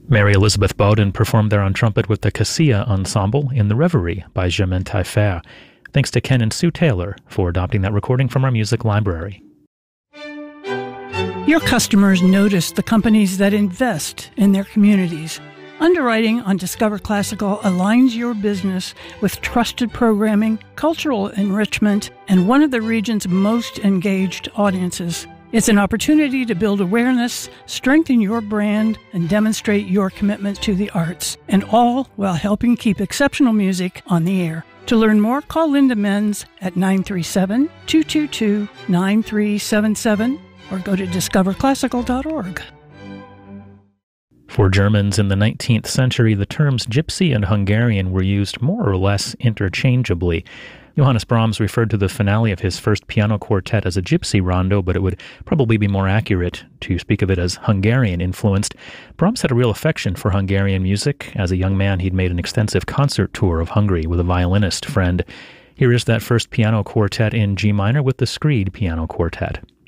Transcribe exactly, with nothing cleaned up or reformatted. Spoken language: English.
Mary Elizabeth Bowden performed there on trumpet with the Cassia Ensemble in The Reverie by Germaine Taillefer. Thanks to Ken and Sue Taylor for adopting that recording from our music library. Your customers notice the companies that invest in their communities. Underwriting on Discover Classical aligns your business with trusted programming, cultural enrichment, and one of the region's most engaged audiences. It's an opportunity to build awareness, strengthen your brand, and demonstrate your commitment to the arts, and all while helping keep exceptional music on the air. To learn more, call Linda Menz at nine three seven, two two two, nine three seven seven or go to discover classical dot org. For Germans in the nineteenth century, the terms gypsy and Hungarian were used more or less interchangeably. Johannes Brahms referred to the finale of his first piano quartet as a gypsy rondo, but it would probably be more accurate to speak of it as Hungarian-influenced. Brahms had a real affection for Hungarian music. As a young man, he'd made an extensive concert tour of Hungary with a violinist friend. Here is that first piano quartet in G minor with the Screed Piano Quartet.